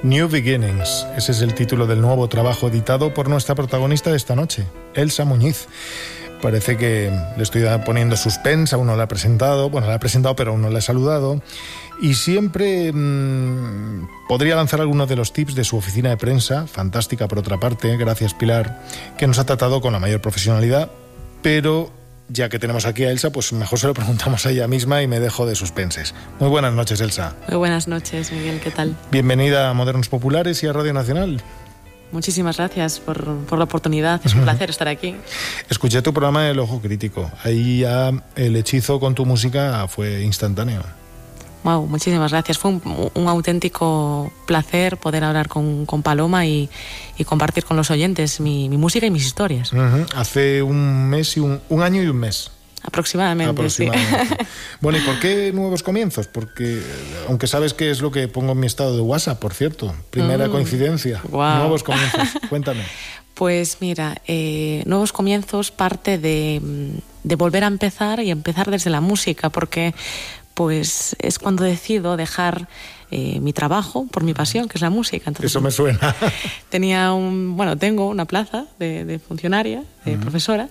New Beginnings, ese es el título del nuevo trabajo editado por nuestra protagonista de esta noche, Elsa Muñiz. Parece que le estoy poniendo suspense, aún no la he presentado, bueno, la he presentado pero aún no la he saludado, y siempre podría lanzar algunos de los tips de su oficina de prensa, fantástica por otra parte, gracias Pilar, que nos ha tratado con la mayor profesionalidad, pero ya que tenemos aquí a Elsa, pues mejor se lo preguntamos a ella misma y me dejo de suspenses. Muy buenas noches, Elsa. Muy buenas noches, Miguel, ¿qué tal? Bienvenida a Modernos Populares y a Radio Nacional. Muchísimas gracias por la oportunidad, es un placer estar aquí. Escuché tu programa El Ojo Crítico, ahí ya el hechizo con tu música fue instantáneo. Wow, muchísimas gracias, fue un auténtico placer poder hablar con Paloma y compartir con los oyentes mi música y mis historias. Hace un mes y un año y un mes. Aproximadamente. Sí. Bueno, ¿y por qué nuevos comienzos? Porque, aunque sabes qué es lo que pongo en mi estado de WhatsApp, por cierto, primera coincidencia, wow. Nuevos comienzos, cuéntame. Pues mira, nuevos comienzos parte de volver a empezar y empezar desde la música, porque pues es cuando decido dejar mi trabajo por mi pasión, que es la música. Entonces, eso me suena. Tengo una plaza de funcionaria, de profesora,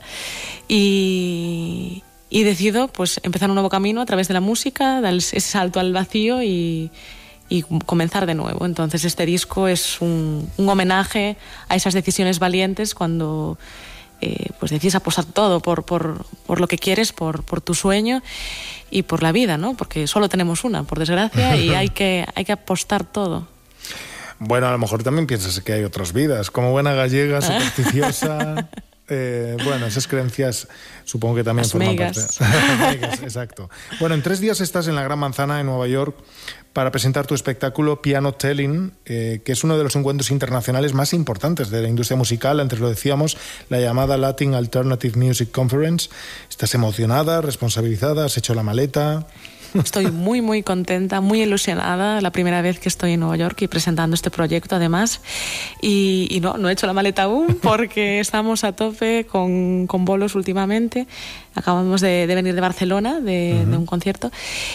y decido pues empezar un nuevo camino a través de la música, dar ese salto al vacío y comenzar de nuevo. Entonces este disco es un homenaje a esas decisiones valientes cuando pues decides apostar todo por lo que quieres, por tu sueño y por la vida, ¿no? Porque solo tenemos una, por desgracia, y hay que apostar todo. Bueno, a lo mejor también piensas que hay otras vidas, como buena gallega, supersticiosa. Esas creencias supongo que también forman parte. Amigas, exacto. Bueno, en 3 días estás en la Gran Manzana, en Nueva York, para presentar tu espectáculo Piano Telling, que es uno de los encuentros internacionales más importantes de la industria musical. Antes lo decíamos, la llamada Latin Alternative Music Conference. ¿Estás emocionada, responsabilizada? ¿Has hecho la maleta? Estoy muy, muy contenta, muy ilusionada. La primera vez que estoy en Nueva York y presentando este proyecto, además. Y no he hecho la maleta aún porque estamos a tope con bolos últimamente. Acabamos de venir de Barcelona, de un concierto,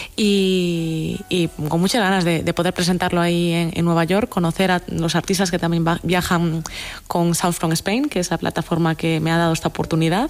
y con muchas ganas de poder presentarlo ahí en Nueva York, conocer a los artistas que también viajan con Sounds from Spain, que es la plataforma que me ha dado esta oportunidad,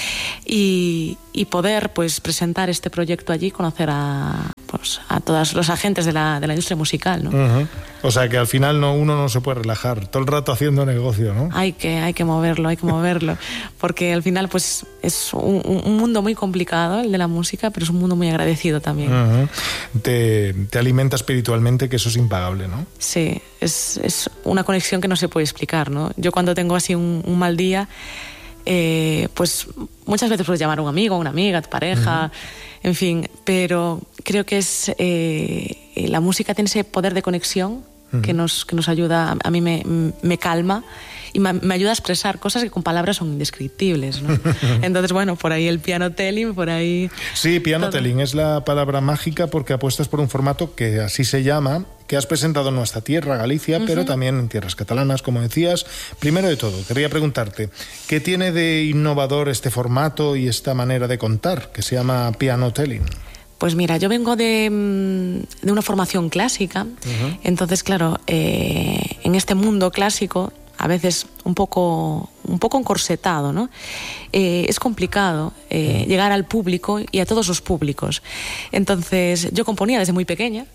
y poder pues presentar este proyecto allí, conocer a todos los agentes de la industria musical, ¿no? O sea que al final uno no se puede relajar, todo el rato haciendo negocio, ¿no? Hay que moverlo, porque al final pues es un mundo muy complicado el de la música, pero es un mundo muy agradecido también. Te alimenta espiritualmente, que eso es impagable, ¿no? Sí, es una conexión que no se puede explicar, ¿no? Yo cuando tengo así un mal día, pues muchas veces puedes llamar a un amigo, a una amiga, a tu pareja, en fin, pero creo que es la música tiene ese poder de conexión que nos ayuda, a mí me calma y me ayuda a expresar cosas que con palabras son indescriptibles, ¿no? Entonces, bueno, por ahí el piano telling, por ahí... Sí, piano telling es la palabra mágica porque apuestas por un formato que así se llama, que has presentado en nuestra tierra, Galicia, pero también en tierras catalanas, como decías. Primero de todo, quería preguntarte, ¿qué tiene de innovador este formato y esta manera de contar, que se llama piano telling? Pues mira, yo vengo de una formación clásica, entonces, claro, en este mundo clásico, a veces un poco encorsetado, ¿no? Es complicado llegar al público y a todos los públicos. Entonces, yo componía desde muy pequeña,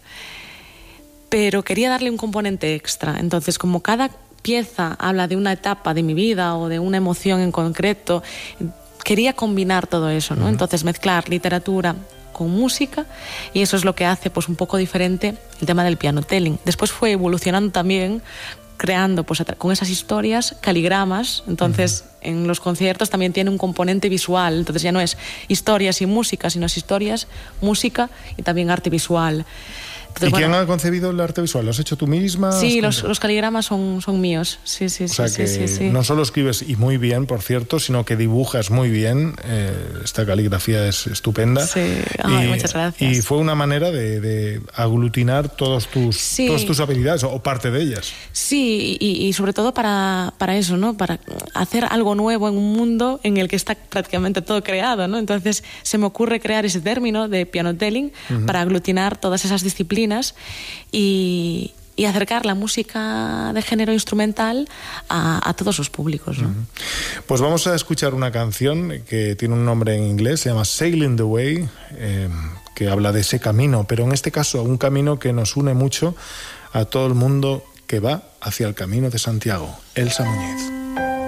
pero quería darle un componente extra. Entonces, como cada pieza habla de una etapa de mi vida o de una emoción en concreto, quería combinar todo eso, ¿no? Entonces, mezclar literatura con música, y eso es lo que hace pues un poco diferente el tema del piano telling. Después fue evolucionando también, creando pues con esas historias caligramas. Entonces en los conciertos también tiene un componente visual, entonces ya no es historias y música, sino es historias, música y también arte visual. Entonces, ¿Y quién ha concebido el arte visual? ¿Lo has hecho tú misma? Sí, los caligramas son míos. Sí. O sea que no solo escribes, y muy bien, por cierto, sino que dibujas muy bien. Esta caligrafía es estupenda. Sí, muchas gracias. Y fue una manera de aglutinar todas tus habilidades, o parte de ellas. Sí, y sobre todo para eso, ¿no? Para hacer algo nuevo en un mundo en el que está prácticamente todo creado, ¿no? Entonces se me ocurre crear ese término de piano telling para aglutinar todas esas disciplinas y y acercar la música de género instrumental a todos los públicos, ¿no? Pues vamos a escuchar una canción que tiene un nombre en inglés, se llama Sailing the Way, que habla de ese camino, pero en este caso un camino que nos une mucho a todo el mundo que va hacia el Camino de Santiago. Elsa Muñiz.